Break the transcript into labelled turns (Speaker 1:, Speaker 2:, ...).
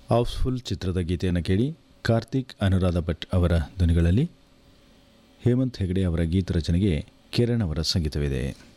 Speaker 1: House full ಚಿತ್ರದ ಗೀತೆಯನ್ನು ಕೇಳಿ. ಕಾರ್ತಿಕ್ ಅನುರಾಧ ಭಟ್ ಅವರ ಧ್ವನಿಗಳಲ್ಲಿ ಹೇಮಂತ್ ಹೆಗಡೆ ಅವರ ಗೀತ ರಚನೆಗೆ ಕಿರಣ್ ಅವರ ಸಂಗೀತವಿದೆ.